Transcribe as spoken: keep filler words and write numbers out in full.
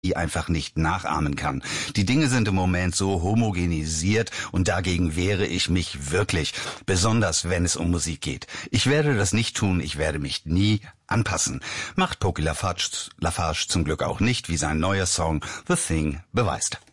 einfach nicht nachahmen kann. Die Dinge sind im Moment so homogenisiert und dagegen wehre ich mich wirklich, besonders wenn es um Musik geht. Ich werde das nicht tun, ich werde mich nie anpassen. Macht Poki Lafarge, Lafarge zum Glück auch nicht, wie sein neuer Song The Thing beweist.